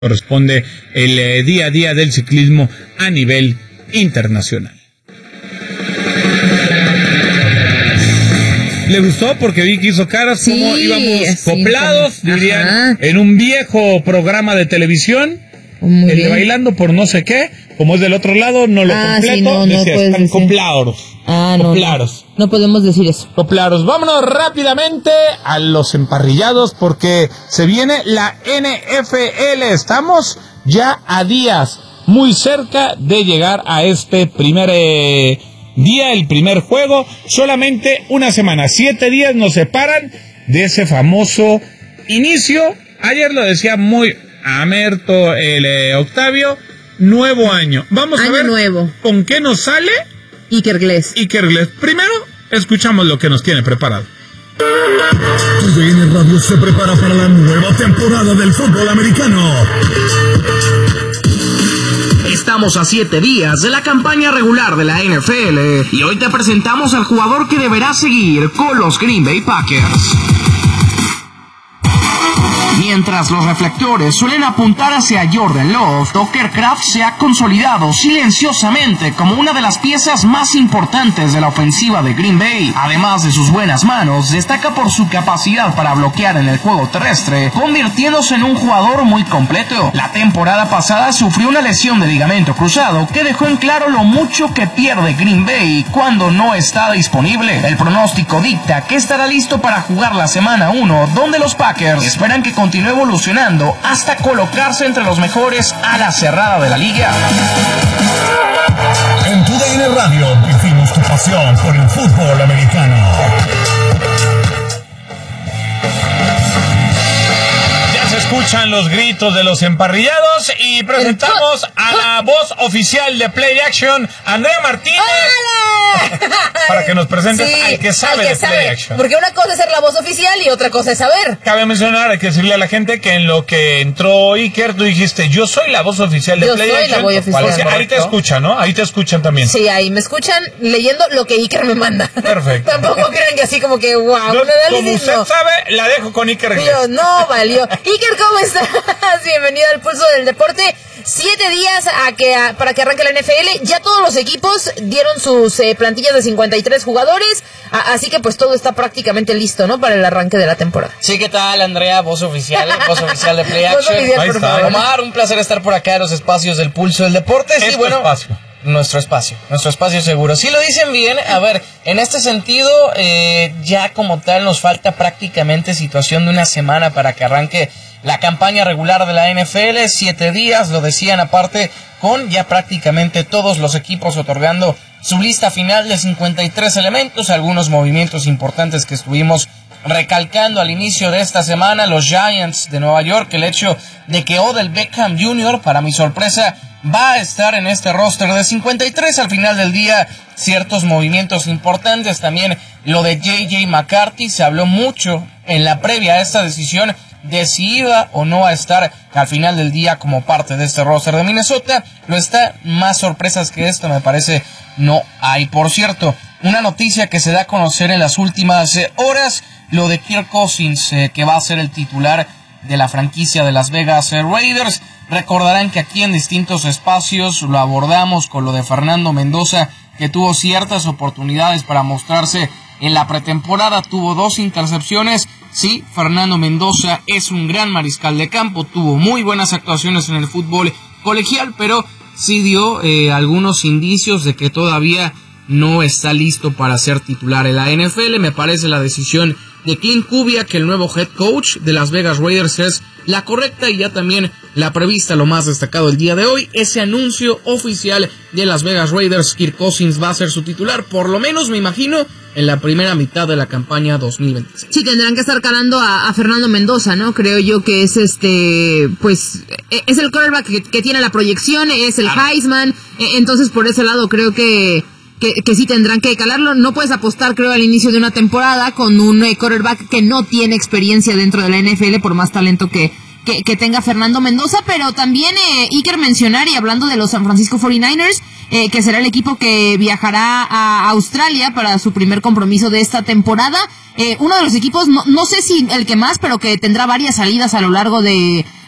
corresponde el día a día del ciclismo a nivel internacional. ¿Le gustó? Porque vi que hizo caras como íbamos coplados, dirían, en un viejo programa de televisión. Muy el bien. de Bailando por no sé qué, como es del otro lado, no lo completo, sí, no decía, puedes están decir. coplados. Coplados. No podemos decir eso. Coplados. Vámonos rápidamente a los emparrillados porque se viene la NFL. Estamos ya a días, muy cerca de llegar a este primer día, el primer juego. Solamente una semana, 7 días nos separan de ese famoso inicio. Ayer lo decía muy amerto el Octavio, nuevo año. Vamos a ver nuevo. ¿Con qué nos sale? Iker Gles. Primero, escuchamos lo que nos tiene preparado. TUDN Radio se prepara para la nueva temporada del fútbol americano. Estamos a 7 días de la campaña regular de la NFL y hoy te presentamos al jugador que deberá seguir con los Green Bay Packers. Mientras los reflectores suelen apuntar hacia Jordan Love, Tucker Kraft se ha consolidado silenciosamente como una de las piezas más importantes de la ofensiva de Green Bay. Además de sus buenas manos, destaca por su capacidad para bloquear en el juego terrestre, convirtiéndose en un jugador muy completo. La temporada pasada sufrió una lesión de ligamento cruzado que dejó en claro lo mucho que pierde Green Bay cuando no está disponible. El pronóstico dicta que estará listo para jugar la semana 1, donde los Packers esperan que continúe evolucionando hasta colocarse entre los mejores a la cerrada de la liga. En TUDN Radio vivimos tu pasión por el fútbol americano. Ya se escuchan los gritos de los emparrillados y presentamos a la voz oficial de Play Action, Andrea Martínez. Para que nos presentes al que sabe de Play Action. Porque una cosa es ser la voz oficial y otra cosa es saber. Cabe mencionar, hay que decirle a la gente que en lo que entró Iker, tú dijiste, yo soy la voz oficial de Play Action. Yo soy la voz oficial. Ahí te escuchan, ¿no? Ahí te escuchan también. Sí, ahí me escuchan leyendo lo que Iker me manda. Perfecto. Tampoco creen que así como que, wow, como usted sabe, la dejo con Iker. No, valió. Iker, ¿cómo estás? Bienvenido al Pulso del Deporte. 7 días para que arranque la NFL. Ya todos los equipos dieron sus plantillas de 53 jugadores, así que pues todo está prácticamente listo, ¿no? Para el arranque de la temporada. Sí, ¿qué tal, Andrea? Voz oficial de Play Action. Omar, un placer estar por acá en los espacios del Pulso del Deporte. Sí, bueno, espacio. Nuestro espacio seguro. Sí lo dicen bien. A ver, en este sentido, ya como tal nos falta prácticamente situación de una semana para que arranque la campaña regular de la NFL. 7 días, lo decían aparte, con ya prácticamente todos los equipos otorgando su lista final de 53 elementos, algunos movimientos importantes que estuvimos recalcando al inicio de esta semana. Los Giants de Nueva York, el hecho de que Odell Beckham Jr., para mi sorpresa, va a estar en este roster de 53 al final del día. Ciertos movimientos importantes, también lo de J.J. McCarthy. Se habló mucho en la previa a esta decisión de si iba o no a estar al final del día como parte de este roster de Minnesota. Lo está, más sorpresas que esto me parece no hay. Por cierto, una noticia que se da a conocer en las últimas horas, lo de Kirk Cousins, que va a ser el titular de la franquicia de Las Vegas Raiders. Recordarán que aquí en distintos espacios lo abordamos con lo de Fernando Mendoza, que tuvo ciertas oportunidades para mostrarse en la pretemporada, tuvo 2 intercepciones. Sí, Fernando Mendoza es un gran mariscal de campo, tuvo muy buenas actuaciones en el fútbol colegial, pero sí dio algunos indicios de que todavía no está listo para ser titular en la NFL. Me parece la decisión de Clint Kubiak, el nuevo head coach de Las Vegas Raiders, es la correcta y ya también la prevista. Lo más destacado el día de hoy, ese anuncio oficial de Las Vegas Raiders. Kirk Cousins va a ser su titular, por lo menos me imagino, en la primera mitad de la campaña 2026. Sí, tendrán que estar calando a Fernando Mendoza, ¿no? Creo yo que es pues es el quarterback que tiene la proyección, es el Heisman, entonces por ese lado creo que sí tendrán que calarlo. No puedes apostar, creo, al inicio de una temporada con un quarterback que no tiene experiencia dentro de la NFL, por más talento que tenga Fernando Mendoza. Pero también Iker mencionar, y hablando de los San Francisco 49ers, que será el equipo que viajará a Australia para su primer compromiso de esta temporada. Uno de los equipos, no sé si el que más, pero que tendrá varias salidas a lo largo de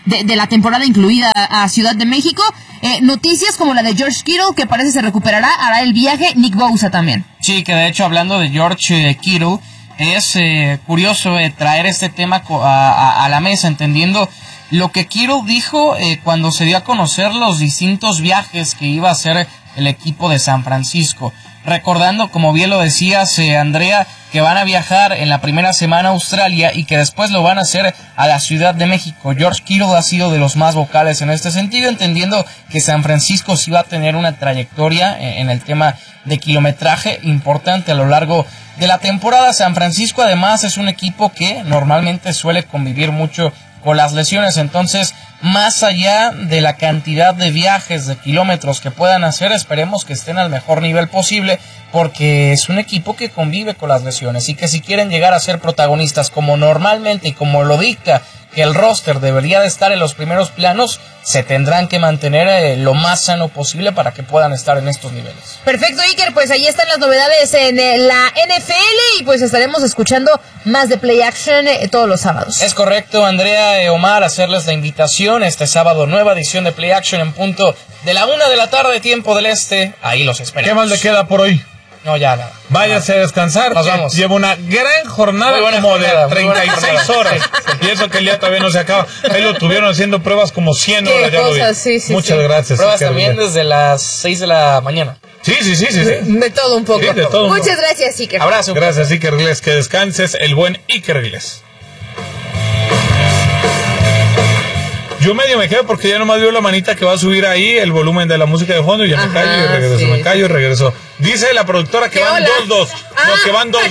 de la temporada, incluida a Ciudad de México. Noticias como la de George Kittle, que parece se recuperará, hará el viaje. Nick Bosa también. Sí, que de hecho, hablando de George Kittle, es curioso traer este tema a la mesa, entendiendo lo que Kittle dijo cuando se dio a conocer los distintos viajes que iba a hacer el equipo de San Francisco. Recordando, como bien lo decías, Andrea, que van a viajar en la primera semana a Australia y que después lo van a hacer a la Ciudad de México. George Kittle ha sido de los más vocales en este sentido, entendiendo que San Francisco sí va a tener una trayectoria en el tema de kilometraje importante a lo largo de la temporada. San Francisco además es un equipo que normalmente suele convivir mucho con las lesiones, entonces más allá de la cantidad de viajes, de kilómetros que puedan hacer, esperemos que estén al mejor nivel posible, porque es un equipo que convive con las lesiones y que si quieren llegar a ser protagonistas como normalmente y como lo dicta que el roster debería de estar en los primeros planos, se tendrán que mantener lo más sano posible para que puedan estar en estos niveles. Perfecto, Iker, pues ahí están las novedades en la NFL y pues estaremos escuchando más de Play Action todos los sábados. Es correcto, Andrea, Omar, hacerles la invitación este sábado, nueva edición de Play Action en punto de la 1 de la tarde, tiempo del este, ahí los esperamos. ¿Qué más le queda por hoy? No, ya nada. Váyase a descansar. Nos vamos. Lleva una gran jornada como de 36 horas. Y eso que el día todavía no se acaba. Ahí lo tuvieron haciendo pruebas como 100 horas. Ya lo vi. Sí, Muchas gracias. Pruebas también desde las 6 de la mañana. Sí. De todo un poco. Sí, de todo. Muchas gracias, Iker. Abrazo. Gracias, Iker Gles. Que descanses, el buen Iker Gles. Yo medio me quedo porque ya nomás vio la manita que va a subir ahí el volumen de la música de fondo y ya me callo y regreso, sí. me callo y regreso. Dice la productora que van 2-2. No, que van 2-2.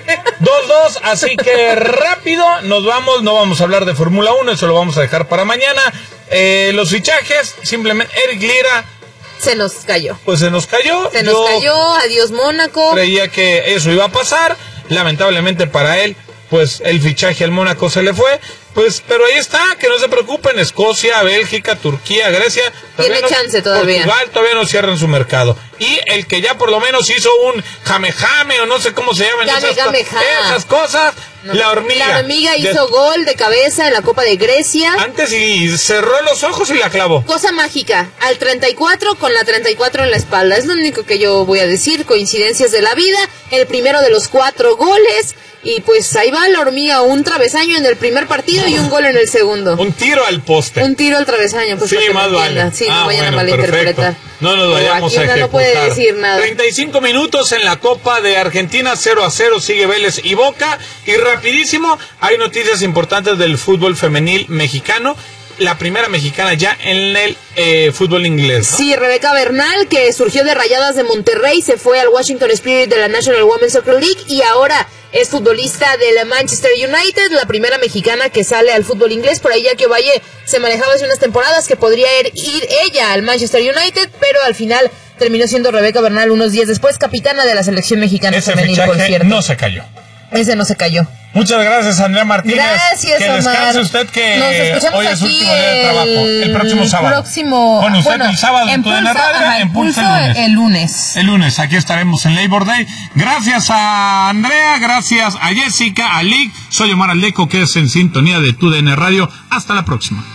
2-2, así que rápido nos vamos. No vamos a hablar de Fórmula 1, eso lo vamos a dejar para mañana. Los fichajes, simplemente Eric Lira. Se nos cayó. Pues se nos cayó. Adiós Mónaco. Creía que eso iba a pasar. Lamentablemente para él, pues el fichaje al Mónaco se le fue. Pues, pero ahí está, que no se preocupen, Escocia, Bélgica, Turquía, Grecia. Tiene chance todavía. Portugal todavía no cierran su mercado. Y el que ya por lo menos hizo un jamejame o no sé cómo se llaman esas cosas, no. La hormiga. La hormiga hizo gol de cabeza en la Copa de Grecia. Antes y cerró los ojos y la clavó. Cosa mágica, al 34 con la 34 en la espalda. Es lo único que yo voy a decir, coincidencias de la vida. El primero de los 4 goles. Y pues ahí va la hormiga, un travesaño en el primer partido y un gol en el segundo. Un tiro al poste. Un tiro al travesaño, pues sí, más vale. Sí, no vayan a malinterpretar. Perfecto. No nos vayamos a ejecutar. No puede decir nada. 35 minutos en la Copa de Argentina, 0-0, sigue Vélez y Boca. Y rapidísimo, hay noticias importantes del fútbol femenil mexicano. La primera mexicana ya en el fútbol inglés, ¿no? Sí, Rebeca Bernal, que surgió de Rayadas de Monterrey, se fue al Washington Spirit de la National Women's Soccer League y ahora es futbolista del Manchester United, la primera mexicana que sale al fútbol inglés. Por ahí ya que Valle se manejaba hace unas temporadas que podría ir ella al Manchester United, pero al final terminó siendo Rebeca Bernal unos días después capitana de la selección mexicana femenil, por cierto. No se cayó. Ese no se cayó. Muchas gracias, Andrea Martínez. Gracias, que Omar. Descanse usted, que nos escuchamos hoy es aquí último día de trabajo. El próximo sábado. Bueno, usted el sábado en TUDN Radio, en Pulso el lunes. El lunes, aquí estaremos en Labor Day. Gracias a Andrea, gracias a Jessica, a Lick. Soy Omar Aldeco, que es en sintonía de TUDN Radio. Hasta la próxima.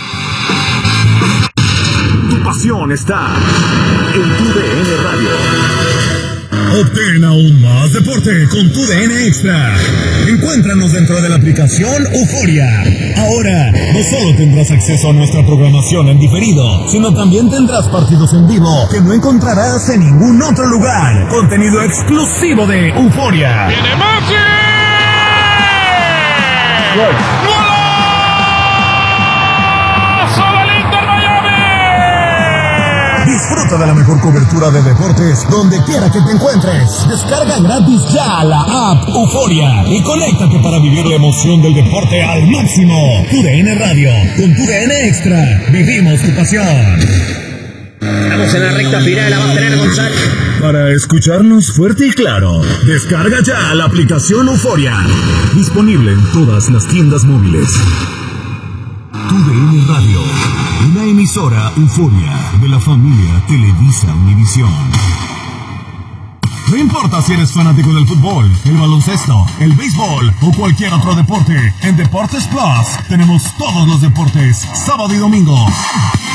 Tu pasión está en TUDN Radio. Obtén aún más deporte con TUDN Extra. Encuéntranos dentro de la aplicación Euforia. Ahora, no solo tendrás acceso a nuestra programación en diferido, sino también tendrás partidos en vivo que no encontrarás en ningún otro lugar. Contenido exclusivo de Euforia. ¡Viene Messi! Disfruta de la mejor cobertura de deportes donde quiera que te encuentres. Descarga gratis ya la app Euforia y conéctate para vivir la emoción del deporte al máximo. TUDN Radio, con TUDN Extra, vivimos tu pasión. Estamos en la recta final, la va a tener González. Para escucharnos fuerte y claro, descarga ya la aplicación Euforia. Disponible en todas las tiendas móviles. TUDN Radio, una emisora Euforia de la familia Televisa Univisión. No importa si eres fanático del fútbol, el baloncesto, el béisbol o cualquier otro deporte, en Deportes Plus tenemos todos los deportes, sábado y domingo.